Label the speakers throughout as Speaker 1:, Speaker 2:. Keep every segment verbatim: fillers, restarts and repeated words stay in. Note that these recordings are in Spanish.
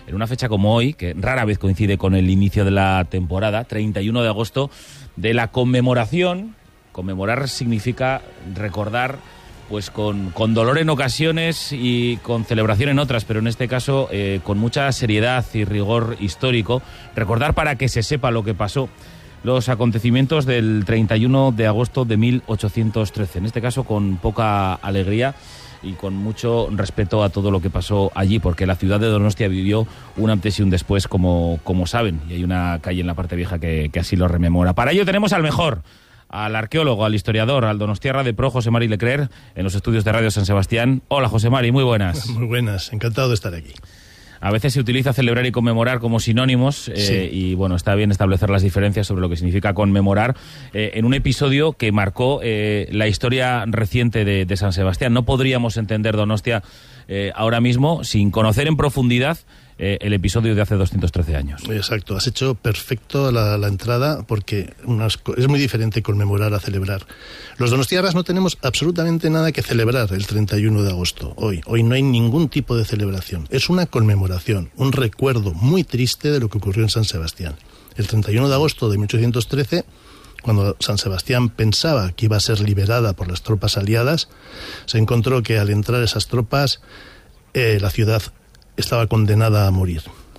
Speaker 1: en una fecha como hoy, que rara vez coincide con el inicio de la temporada, treinta y uno de agosto, de la conmemoración. Conmemorar significa recordar, pues con, con dolor en ocasiones y con celebración en otras, pero en este caso eh, con mucha seriedad y rigor histórico, recordar para que se sepa lo que pasó, los acontecimientos del treinta y uno de agosto de mil ochocientos trece, en este caso con poca alegría y con mucho respeto a todo lo que pasó allí, porque la ciudad de Donostia vivió un antes y un después, como, como saben, y hay una calle en la parte vieja que, que así lo rememora. Para ello tenemos al mejor, al arqueólogo, al historiador, al donostiarra de pro, José Mari Leclerc, en los estudios de Radio San Sebastián. Hola, José Mari, muy buenas.
Speaker 2: Muy buenas, encantado de estar aquí.
Speaker 1: A veces se utiliza celebrar y conmemorar como sinónimos, eh, sí. y bueno, está bien establecer las diferencias sobre lo que significa conmemorar eh, en un episodio que marcó eh, la historia reciente de, de San Sebastián. No podríamos entender Donostia eh, ahora mismo sin conocer en profundidad eh, el episodio de hace doscientos trece años.
Speaker 2: Exacto, has hecho perfecto la, la entrada, porque unas, es muy diferente conmemorar a celebrar. Los donostiarras no tenemos absolutamente nada que celebrar el treinta y uno de agosto, hoy. Hoy no hay ningún tipo de celebración. Es una conmemoración, un recuerdo muy triste de lo que ocurrió en San Sebastián. El treinta y uno de agosto de mil ochocientos trece, cuando San Sebastián pensaba que iba a ser liberada por las tropas aliadas, se encontró que al entrar esas tropas, eh, la ciudad estaba condenada a morir.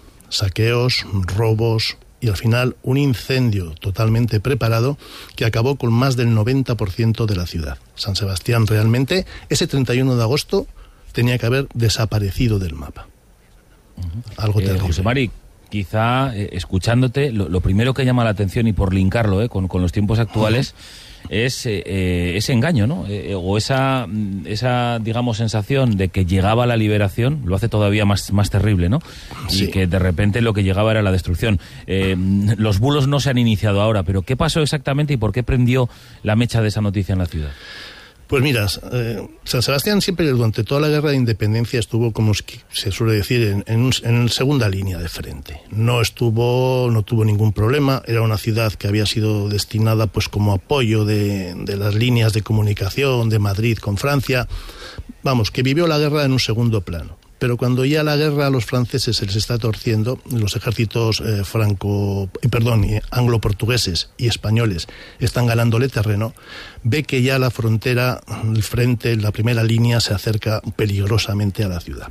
Speaker 2: Saqueos, robos y al final un incendio totalmente preparado que acabó con más del noventa por ciento de la ciudad. San Sebastián realmente, ese treinta y uno de agosto, tenía que haber desaparecido del mapa. Uh-huh. Algo terrible.
Speaker 1: Eh, José Mari, quizá eh, escuchándote, lo, lo primero que llama la atención, y por linkarlo eh, con, con los tiempos actuales, uh-huh. es eh, ese engaño, ¿no? Eh, o esa, esa, digamos, sensación de que llegaba la liberación, lo hace todavía más, más terrible, ¿no? Sí. Y que de repente lo que llegaba era la destrucción. Eh, los bulos no se han iniciado ahora, pero ¿qué pasó exactamente y por qué prendió la mecha de esa noticia en la ciudad?
Speaker 2: Pues mira, eh, San Sebastián siempre durante toda la guerra de independencia estuvo, como se suele decir, en, en, un, en segunda línea de frente. No estuvo, no tuvo ningún problema. Era una ciudad que había sido destinada pues como apoyo de, de las líneas de comunicación de Madrid con Francia. Vamos, que vivió la guerra en un segundo plano. Pero cuando ya la guerra a los franceses se les está torciendo, los ejércitos eh, franco, eh, perdón, anglo-portugueses y españoles están ganándole terreno, ve que ya la frontera, el frente, la primera línea se acerca peligrosamente a la ciudad.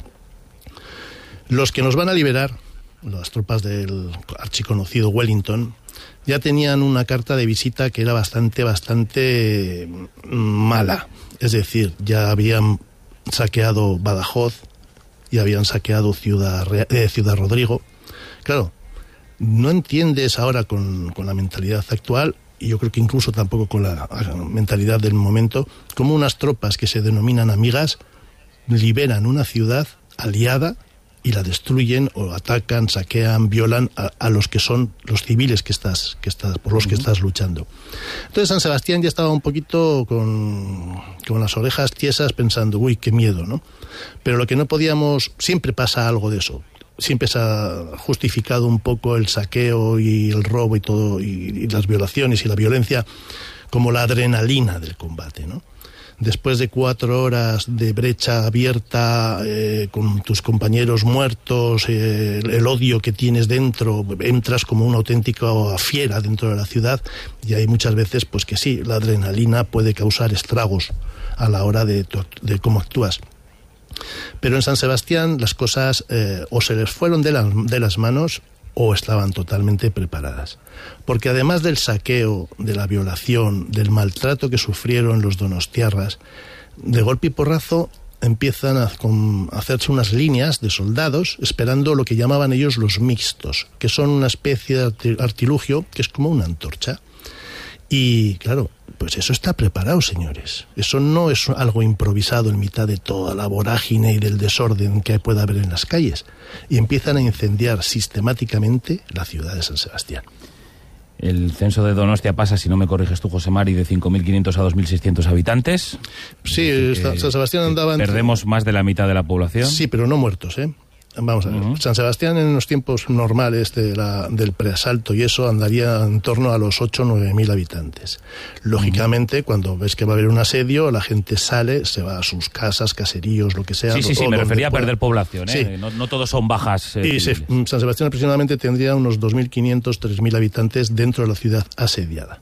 Speaker 2: Los que nos van a liberar, las tropas del archiconocido Wellington, ya tenían una carta de visita que era bastante, bastante mala. Es decir, ya habían saqueado Badajoz, y habían saqueado Ciudad, eh, Ciudad Rodrigo. Claro, no entiendes ahora con, con la mentalidad actual, y yo creo que incluso tampoco con la mentalidad del momento, cómo unas tropas que se denominan amigas liberan una ciudad aliada y la destruyen o atacan, saquean, violan a, a los que son los civiles que estás, que estás, por los que estás luchando. Entonces San Sebastián ya estaba un poquito con, con las orejas tiesas pensando, uy, qué miedo, ¿no? Pero lo que no podíamos, siempre pasa algo de eso. Siempre se ha justificado un poco el saqueo y el robo y todo, y, y las violaciones y la violencia como la adrenalina del combate, ¿no? Después de cuatro horas de brecha abierta, eh, con tus compañeros muertos, eh, el odio que tienes dentro, entras como una auténtica fiera dentro de la ciudad, y hay muchas veces pues que sí, la adrenalina puede causar estragos a la hora de, de cómo actúas. Pero en San Sebastián las cosas eh, o se les fueron de, la, de las manos o estaban totalmente preparadas. Porque además del saqueo, de la violación, del maltrato que sufrieron los donostiarras, de golpe y porrazo empiezan a, con, a hacerse unas líneas de soldados esperando lo que llamaban ellos los mixtos, que son una especie de artilugio que es como una antorcha. Y claro, pues eso está preparado, señores. Eso no es algo improvisado en mitad de toda la vorágine y del desorden que pueda haber en las calles. Y empiezan a incendiar sistemáticamente la ciudad de San Sebastián.
Speaker 1: El censo de Donostia pasa, si no me corriges tú, José Mari, de cinco mil quinientos a dos mil seiscientos habitantes.
Speaker 2: Sí, San Sebastián andaba...
Speaker 1: Perdemos entre... más de la mitad de la población.
Speaker 2: Sí, pero no muertos, ¿eh? Vamos a ver,
Speaker 1: Uh-huh.
Speaker 2: San Sebastián en los tiempos normales de la, del preasalto y eso andaría en torno a los ocho o nueve mil habitantes. Lógicamente, uh-huh. cuando ves que va a haber un asedio, la gente sale, se va a sus casas, caseríos, lo que sea.
Speaker 1: Sí, sí, sí, me refería
Speaker 2: pueda.
Speaker 1: a perder población, ¿eh?
Speaker 2: Sí.
Speaker 1: No, no todos son bajas. Eh,
Speaker 2: y se, San Sebastián aproximadamente tendría unos dos mil quinientos, tres mil habitantes dentro de la ciudad asediada.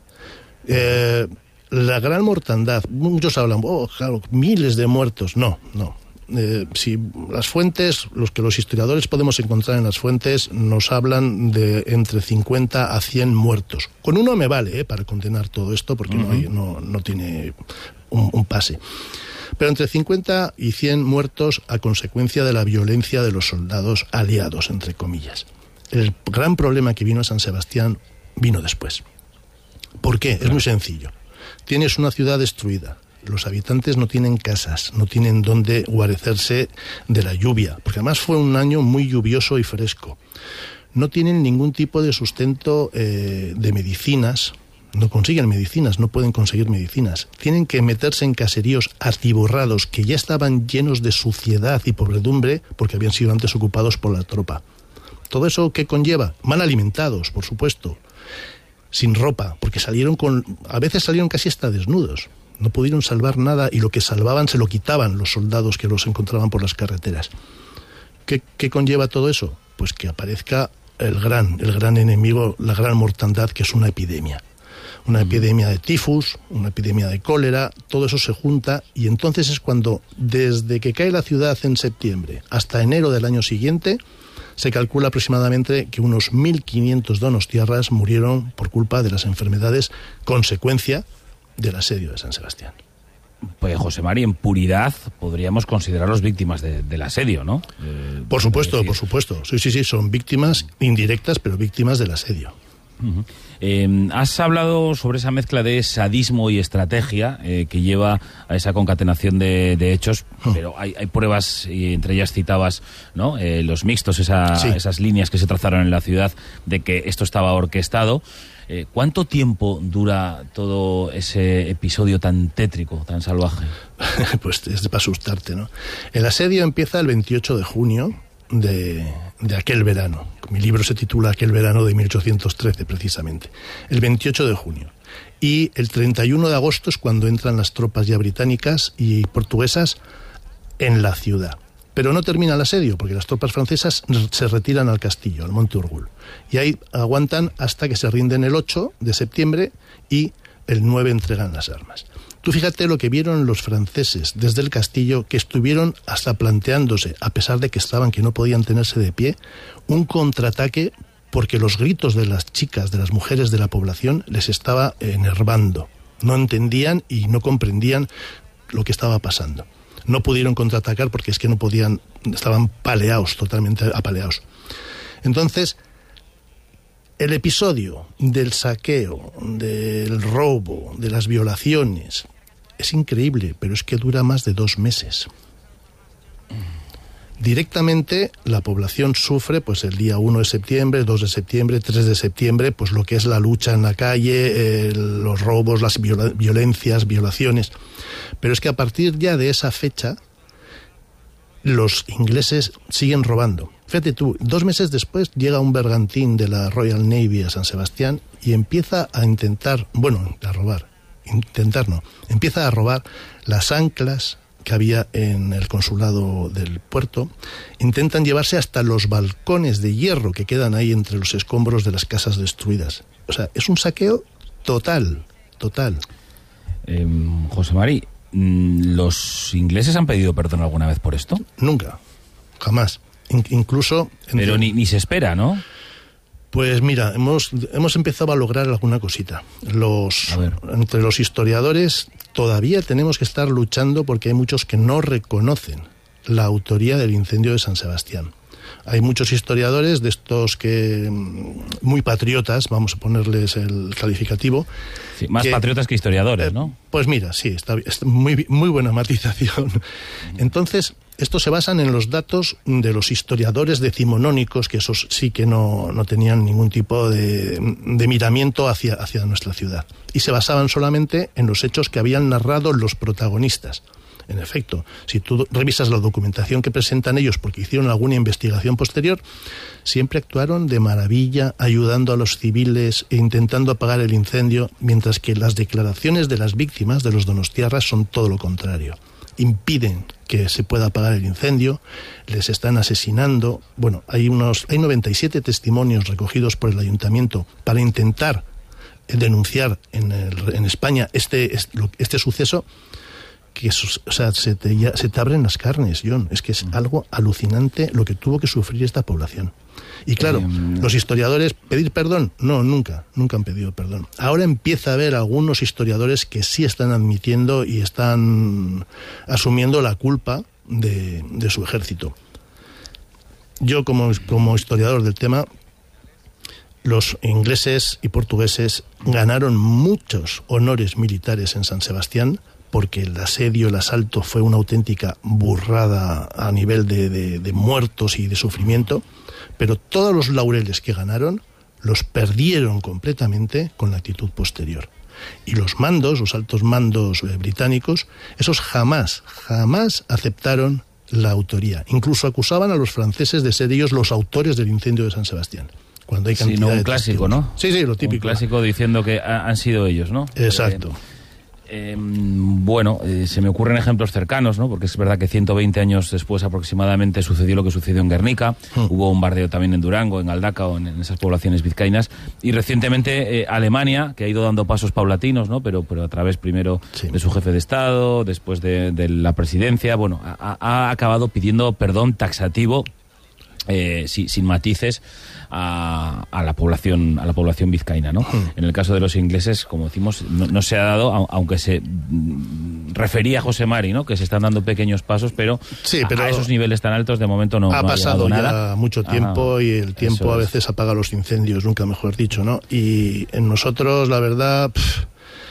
Speaker 2: Eh, la gran mortandad, muchos hablan, oh, claro, miles de muertos. No, no. Eh, si las fuentes, los que los historiadores podemos encontrar en las fuentes, nos hablan de entre cincuenta a cien muertos. Con uno me vale eh, para condenar todo esto, porque uh-huh. no, hay, no, no tiene un, un pase. Pero entre cincuenta y cien muertos a consecuencia de la violencia de los soldados aliados, entre comillas. El gran problema que vino a San Sebastián vino después. ¿Por qué? Claro. Es muy sencillo. Tienes una ciudad destruida. Los habitantes no tienen casas, no tienen dónde guarecerse de la lluvia, porque además fue un año muy lluvioso y fresco. No tienen ningún tipo de sustento eh, de medicinas, no consiguen medicinas, no pueden conseguir medicinas. Tienen que meterse en caseríos atiborrados que ya estaban llenos de suciedad y pobredumbre porque habían sido antes ocupados por la tropa. ¿Todo eso qué conlleva? Mal alimentados, por supuesto, sin ropa, porque salieron con, a veces salieron casi hasta desnudos. No pudieron salvar nada y lo que salvaban se lo quitaban los soldados que los encontraban por las carreteras. ¿Qué, qué conlleva todo eso? Pues que aparezca el gran, el gran enemigo, la gran mortandad, que es una epidemia. Una mm. epidemia de tifus, una epidemia de cólera, todo eso se junta y entonces es cuando, desde que cae la ciudad en septiembre hasta enero del año siguiente, se calcula aproximadamente que unos mil quinientos donostiarras murieron por culpa de las enfermedades consecuencia del asedio de San Sebastián.
Speaker 1: Pues José Mari, en puridad podríamos considerarlos víctimas de, del asedio, ¿no? Eh,
Speaker 2: por supuesto, por supuesto. Sí, sí, sí, son víctimas indirectas, pero víctimas del asedio.
Speaker 1: Uh-huh. Eh, has hablado sobre esa mezcla de sadismo y estrategia eh, que lleva a esa concatenación de, de hechos, uh-huh. pero hay, hay pruebas, y entre ellas citabas, ¿no? Eh, los mixtos, esa, sí. esas líneas que se trazaron en la ciudad de que esto estaba orquestado. Eh, ¿Cuánto tiempo dura todo ese episodio tan tétrico, tan salvaje?
Speaker 2: Pues es para asustarte, ¿no? El asedio empieza el veintiocho de junio de, de aquel verano. Mi libro se titula Aquel verano de mil ochocientos trece, precisamente. El veintiocho de junio. Y el treinta y uno de agosto es cuando entran las tropas ya británicas y portuguesas en la ciudad. Pero no termina el asedio, porque las tropas francesas se retiran al castillo, al Monte Urgul. Y ahí aguantan hasta que se rinden el ocho de septiembre y el nueve entregan las armas. Tú fíjate lo que vieron los franceses desde el castillo, que estuvieron hasta planteándose, a pesar de que estaban, que no podían tenerse de pie, un contraataque, porque los gritos de las chicas, de las mujeres de la población, les estaba enervando. No entendían y no comprendían lo que estaba pasando. No pudieron contraatacar porque es que no podían, estaban paleados, totalmente apaleados. Entonces, el episodio del saqueo, del robo, de las violaciones, es increíble, pero es que dura más de dos meses. Directamente la población sufre pues el día uno de septiembre, dos de septiembre, tres de septiembre, pues lo que es la lucha en la calle, eh, los robos, las viola- violencias, violaciones. Pero es que a partir ya de esa fecha, los ingleses siguen robando. Fíjate tú, dos meses después llega un bergantín de la Royal Navy a San Sebastián y empieza a intentar, bueno, a robar, intentar no, empieza a robar las anclas que había en el consulado del puerto. Intentan llevarse hasta los balcones de hierro que quedan ahí entre los escombros de las casas destruidas. O sea, es un saqueo total, total.
Speaker 1: Eh, José Mari, ¿los ingleses han pedido perdón alguna vez por esto?
Speaker 2: Nunca, jamás. In- incluso...
Speaker 1: Pero ni, ni se espera, ¿no?
Speaker 2: Pues mira, hemos, hemos empezado a lograr alguna cosita. Los, entre los historiadores todavía tenemos que estar luchando porque hay muchos que no reconocen la autoría del incendio de San Sebastián. Hay muchos historiadores de estos que muy patriotas, vamos a ponerles el calificativo.
Speaker 1: Sí, más que, patriotas que historiadores, ¿no?
Speaker 2: Eh, pues mira, sí, está, está muy, muy buena matización. Entonces, estos se basan en los datos de los historiadores decimonónicos, que esos sí que no, no tenían ningún tipo de, de miramiento hacia, hacia nuestra ciudad. Y se basaban solamente en los hechos que habían narrado los protagonistas. En efecto, si tú revisas la documentación que presentan ellos porque hicieron alguna investigación posterior, siempre actuaron de maravilla ayudando a los civiles e intentando apagar el incendio, mientras que las declaraciones de las víctimas de los donostiarras son todo lo contrario. Impiden que se pueda apagar el incendio, les están asesinando. Bueno, hay unos hay noventa y siete testimonios recogidos por el ayuntamiento para intentar denunciar en, el, en España este, este suceso, que o sea, se, te, ya, se te abren las carnes, John. Es que es algo alucinante lo que tuvo que sufrir esta población. Y claro, eh, los historiadores, ¿pedir perdón? No, nunca, nunca han pedido perdón. Ahora empieza a haber algunos historiadores que sí están admitiendo y están asumiendo la culpa de, de su ejército. Yo, como, como historiador del tema, los ingleses y portugueses ganaron muchos honores militares en San Sebastián, porque el asedio, el asalto fue una auténtica burrada a nivel de, de, de muertos y de sufrimiento, pero todos los laureles que ganaron los perdieron completamente con la actitud posterior. Y los mandos, los altos mandos eh, británicos, esos jamás, jamás aceptaron la autoría. Incluso acusaban a los franceses de ser ellos los autores del incendio de San Sebastián. Cuando hay cantidad
Speaker 1: sí, no, un
Speaker 2: de
Speaker 1: clásico,
Speaker 2: testigos.
Speaker 1: ¿no?
Speaker 2: Sí, sí, lo típico.
Speaker 1: Un clásico diciendo que ha, han sido ellos, ¿no?
Speaker 2: Exacto.
Speaker 1: Eh, Eh, bueno, eh, se me ocurren ejemplos cercanos, ¿no? Porque es verdad que ciento veinte años después aproximadamente sucedió lo que sucedió en Guernica, mm. hubo un bombardeo también en Durango, en Galdacao, en, en esas poblaciones vizcaínas, y recientemente eh, Alemania, que ha ido dando pasos paulatinos, ¿no? Pero, pero a través primero sí. de su jefe de Estado, después de, de la presidencia, bueno, ha, ha acabado pidiendo perdón taxativo, eh, sí, sin matices, A, a la población a la población vizcaína, ¿no? Hmm. En el caso de los ingleses, como decimos, no, no se ha dado, aunque se mm, refería a José Mari, ¿no? Que se están dando pequeños pasos, pero,
Speaker 2: sí, pero
Speaker 1: a, a esos niveles tan altos de momento no
Speaker 2: ha
Speaker 1: no
Speaker 2: pasado
Speaker 1: ha
Speaker 2: ya
Speaker 1: nada.
Speaker 2: mucho tiempo. Ajá, y el tiempo a veces
Speaker 1: es.
Speaker 2: apaga los incendios, nunca mejor dicho, ¿no? Y en nosotros, la verdad, pff,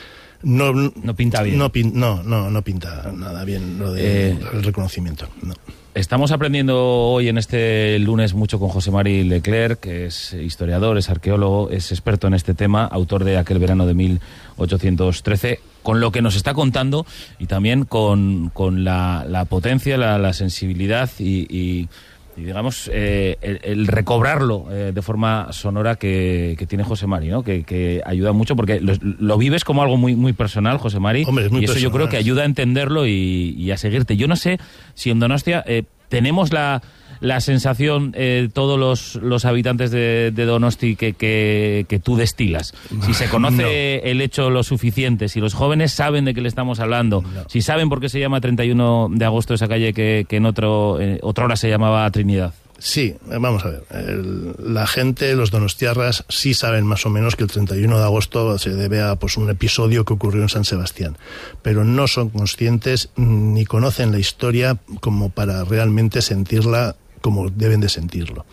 Speaker 2: no
Speaker 1: no pinta bien.
Speaker 2: No, pin, no, no, no pinta nada bien lo de eh, el reconocimiento. No.
Speaker 1: Estamos aprendiendo hoy en este lunes mucho con José Mari Leclerc, que es historiador, es arqueólogo, es experto en este tema, autor de Aquel verano de mil ochocientos trece, con lo que nos está contando y también con, con la, la potencia, la, la sensibilidad y, y, y digamos, eh, el, el recobrarlo eh, de forma sonora que, que tiene José Mari, ¿no? Que, que ayuda mucho porque lo, lo vives como algo muy, muy personal, José Mari.
Speaker 2: Hombre, es muy
Speaker 1: y eso
Speaker 2: personal.
Speaker 1: Yo creo que ayuda a entenderlo y, y a seguirte. Yo no sé si en Donostia eh, tenemos la, la sensación, eh, todos los, los habitantes de, de Donosti, que, que, que tú destilas. Si se conoce no. el hecho lo suficiente, si los jóvenes saben de qué le estamos hablando, no. si saben por qué se llama treinta y uno de agosto esa calle que, que en otro eh, otra hora se llamaba Trinidad.
Speaker 2: Sí, vamos a ver. El, la gente, los donostiarras, sí saben más o menos que el treinta y uno de agosto se debe a pues, un episodio que ocurrió en San Sebastián, pero no son conscientes ni conocen la historia como para realmente sentirla como deben de sentirlo.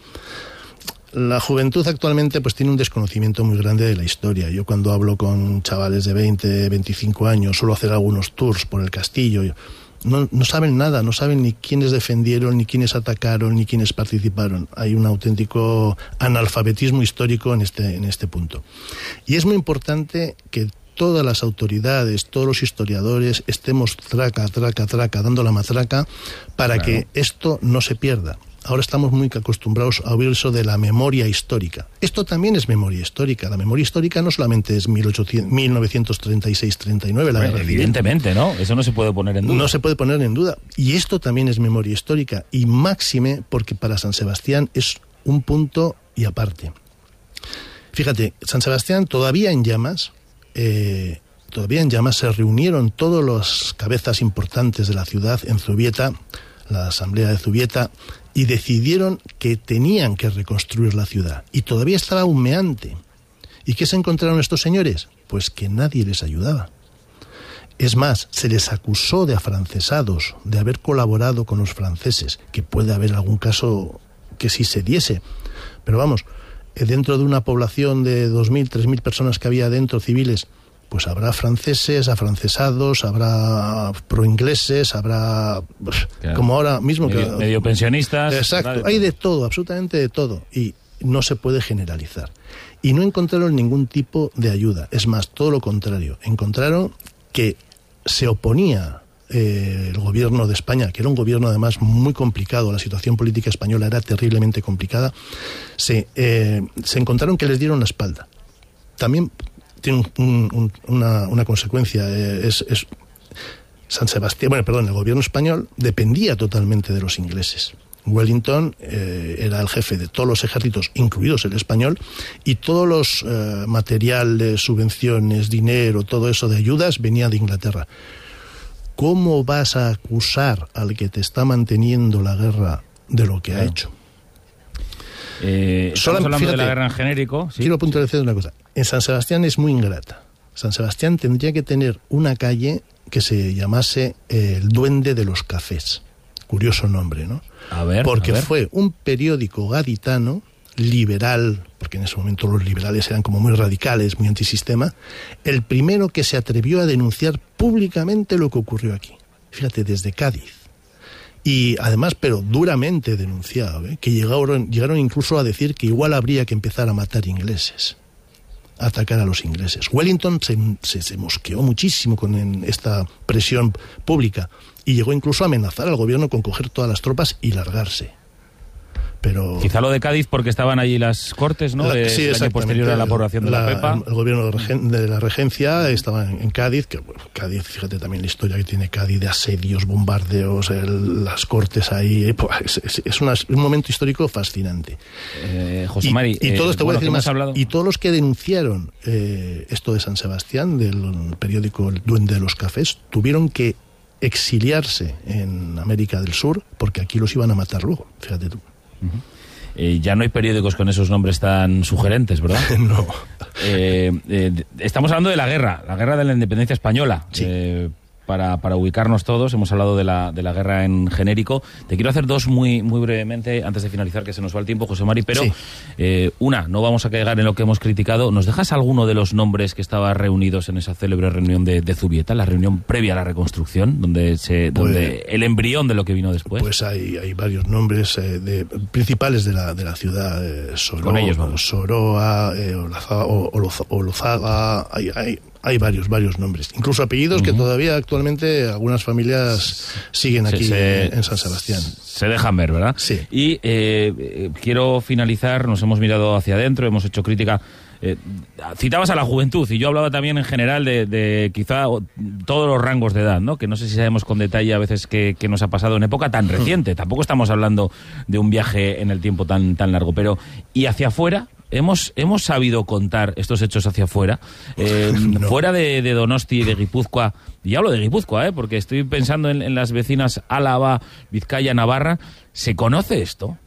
Speaker 2: La juventud actualmente pues tiene un desconocimiento muy grande de la historia. Yo cuando hablo con chavales de veinte, veinticinco años, suelo hacer algunos tours por el castillo. Yo, No, no saben nada, no saben ni quiénes defendieron, ni quiénes atacaron, ni quiénes participaron. Hay un auténtico analfabetismo histórico en este, en este punto. Y es muy importante que todas las autoridades, todos los historiadores, estemos traca, traca, traca, dando la matraca para claro. que esto no se pierda. Ahora estamos muy acostumbrados a oír eso de la memoria histórica. Esto también es memoria histórica. La memoria histórica no solamente es mil novecientos treinta y seis treinta y nueve, la
Speaker 1: bueno,
Speaker 2: guerra civil.
Speaker 1: Evidentemente, ¿no? Eso no se puede poner en duda.
Speaker 2: No se puede poner en duda. Y esto también es memoria histórica. Y máxime porque para San Sebastián es un punto y aparte. Fíjate, San Sebastián todavía en llamas, eh, todavía en llamas se reunieron todas las cabezas importantes de la ciudad en Zubieta, la asamblea de Zubieta, y decidieron que tenían que reconstruir la ciudad. Y todavía estaba humeante. ¿Y qué se encontraron estos señores? Pues que nadie les ayudaba. Es más, se les acusó de afrancesados, de haber colaborado con los franceses, que puede haber algún caso que sí se diese. Pero vamos, dentro de una población de dos mil, tres mil personas que había dentro, civiles, pues habrá franceses, afrancesados, habrá proingleses, habrá... Claro. Como ahora mismo...
Speaker 1: Medio,
Speaker 2: que
Speaker 1: medio pensionistas...
Speaker 2: Exacto, hay de todo, absolutamente de todo. Y no se puede generalizar. Y no encontraron ningún tipo de ayuda. Es más, todo lo contrario. Encontraron que se oponía eh, el gobierno de España, que era un gobierno además muy complicado, la situación política española era terriblemente complicada, se, eh, se encontraron que les dieron la espalda. También tiene un, un, una, una consecuencia, eh, es, es San Sebastián, bueno, perdón, el gobierno español dependía totalmente de los ingleses. Wellington eh, era el jefe de todos los ejércitos, incluidos el español, y todos los eh, materiales, subvenciones, dinero, todo eso de ayudas venía de Inglaterra. ¿Cómo vas a acusar al que te está manteniendo la guerra de lo que claro. ha hecho?
Speaker 1: Eh, estamos Solo, hablando fíjate, de la guerra en genérico. ¿Sí?
Speaker 2: Quiero puntualizar una cosa. En San Sebastián es muy ingrata. San Sebastián tendría que tener una calle que se llamase eh, el Duende de los Cafés. Curioso nombre, ¿no?
Speaker 1: A ver,
Speaker 2: porque
Speaker 1: a ver.
Speaker 2: fue un periódico gaditano, liberal, porque en ese momento los liberales eran como muy radicales, muy antisistema, el primero que se atrevió a denunciar públicamente lo que ocurrió aquí. Fíjate, desde Cádiz. Y además, pero duramente denunciado, ¿eh? que llegaron, llegaron incluso a decir que igual habría que empezar a matar ingleses, a atacar a los ingleses. Wellington se, se, se mosqueó muchísimo con en esta presión pública y llegó incluso a amenazar al gobierno con coger todas las tropas y largarse. Pero
Speaker 1: quizá lo de Cádiz porque estaban allí las Cortes, ¿no?
Speaker 2: La,
Speaker 1: de,
Speaker 2: sí,
Speaker 1: el año posterior a la aprobación de la, la Pepa.
Speaker 2: El gobierno de, regen, de la regencia estaba en, en Cádiz, que bueno, Cádiz, fíjate también la historia que tiene Cádiz de asedios, bombardeos, el, las Cortes ahí, pues, es, es, una, es un momento histórico fascinante.
Speaker 1: Eh, José Mari,
Speaker 2: y, y todos,
Speaker 1: eh,
Speaker 2: te voy
Speaker 1: bueno,
Speaker 2: a decir más,
Speaker 1: hablado...
Speaker 2: y todos los que denunciaron eh, esto de San Sebastián, del periódico El Duende de los Cafés, tuvieron que exiliarse en América del Sur porque aquí los iban a matar luego, fíjate tú.
Speaker 1: Uh-huh. Eh, ya no hay periódicos con esos nombres tan sugerentes, ¿verdad?
Speaker 2: No.
Speaker 1: Eh, eh, estamos hablando de la guerra, la guerra de la independencia española.
Speaker 2: Sí.
Speaker 1: Eh, para, para ubicarnos todos, hemos hablado de la, de la guerra en genérico. Te quiero hacer dos muy, muy brevemente, antes de finalizar, que se nos va el tiempo, José Mari, pero
Speaker 2: sí.
Speaker 1: eh, una, no vamos a quedar en lo que hemos criticado. ¿Nos dejas alguno de los nombres que estaban reunidos en esa célebre reunión de, de Zubieta, la reunión previa a la reconstrucción, donde se pues, donde el embrión de lo que vino después?
Speaker 2: Pues hay, hay varios nombres eh, de, principales de la, de la ciudad, eh, Soro,
Speaker 1: Con ellos vamos.
Speaker 2: Soroa, eh, Olazaga, Olozaga, hay... hay Hay varios, varios nombres, incluso apellidos uh-huh. que todavía actualmente algunas familias siguen aquí se, se, en San Sebastián.
Speaker 1: Se dejan ver, ¿verdad?
Speaker 2: Sí.
Speaker 1: Y eh, quiero finalizar, nos hemos mirado hacia adentro, hemos hecho crítica. Eh, citabas a la juventud y yo hablaba también en general de, de quizá todos los rangos de edad, ¿no? Que no sé si sabemos con detalle a veces qué, qué nos ha pasado en época tan reciente. Tampoco estamos hablando de un viaje en el tiempo tan, tan largo, pero ¿y hacia afuera? Hemos, hemos sabido contar estos hechos hacia afuera, eh, no. fuera de, de Donosti y de Guipúzcoa, y hablo de Guipúzcoa, eh, porque estoy pensando en, en las vecinas Álava, Vizcaya, Navarra. ¿Se conoce esto?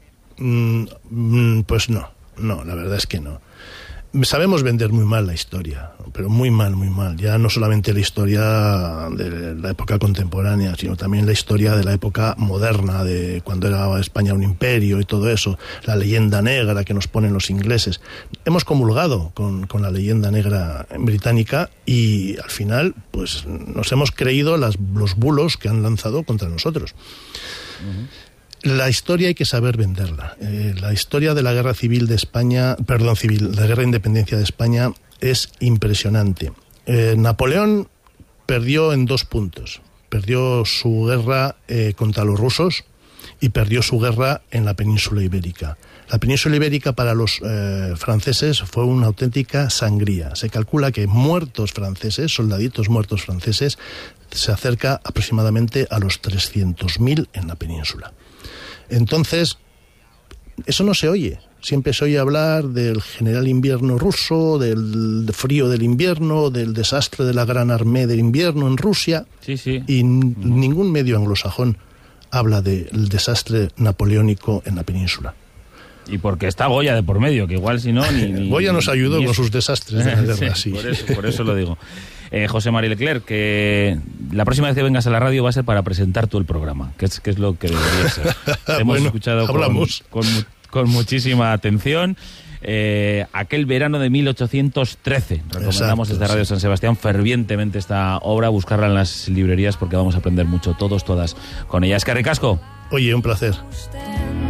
Speaker 2: Mm, pues no, no, la verdad es que no. Sabemos vender muy mal la historia, pero muy mal, muy mal. Ya no solamente la historia de la época contemporánea, sino también la historia de la época moderna, de cuando era España un imperio y todo eso, la leyenda negra que nos ponen los ingleses. Hemos comulgado con, con la leyenda negra británica y al final pues nos hemos creído las, los bulos que han lanzado contra nosotros. Uh-huh. La historia hay que saber venderla. Eh, la historia de la guerra civil de España, perdón, civil, la guerra de independencia de España es impresionante. Eh, Napoleón perdió en dos puntos. Perdió su guerra eh, contra los rusos y perdió su guerra en la península ibérica. La península ibérica para los eh, franceses fue una auténtica sangría. Se calcula que muertos franceses, soldaditos muertos franceses, se acerca aproximadamente a los trescientos mil en la península. Entonces, eso no se oye. Siempre se oye hablar del general invierno ruso, del frío del invierno, del desastre de la gran armée del invierno en Rusia.
Speaker 1: Sí, sí.
Speaker 2: Y n- uh-huh. ningún medio anglosajón habla del desastre napoleónico en la península.
Speaker 1: Y porque está Goya de por medio, que igual si no... Ni, ni,
Speaker 2: Goya nos ayudó
Speaker 1: ni
Speaker 2: con
Speaker 1: es...
Speaker 2: sus desastres de la guerra, sí.
Speaker 1: sí. Por eso, por eso lo digo. Eh, José Mari Leclerc, que la próxima vez que vengas a la radio va a ser para presentar tú el programa, que es, que es lo que debería ser. Te hemos
Speaker 2: bueno,
Speaker 1: escuchado con,
Speaker 2: hablamos.
Speaker 1: Con, con muchísima atención. Eh, aquel verano de mil ochocientos trece. Recomendamos
Speaker 2: Exacto,
Speaker 1: desde Radio
Speaker 2: sí.
Speaker 1: San Sebastián fervientemente esta obra, buscarla en las librerías porque vamos a aprender mucho todos, todas con ella. Es que ricasco.
Speaker 2: Oye, un placer.